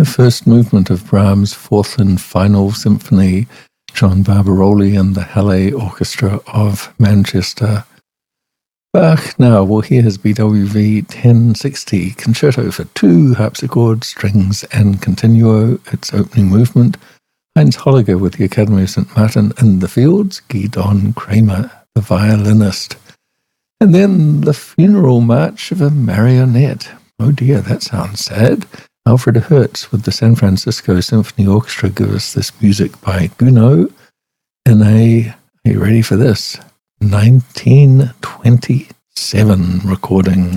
The first movement of Brahms' Fourth and Final Symphony, John Barbaroli and the Halle Orchestra of Manchester. Bach now will hear his BWV 1060 Concerto for two harpsichord, strings, and continuo, its opening movement. Heinz Holliger with the Academy of St. Martin in the Fields, Gidon Kramer, the violinist. And then the funeral march of a marionette. Oh dear, that sounds sad. Alfred Hertz with the San Francisco Symphony Orchestra give us this music by Gounod in are you ready for this? 1927 recording.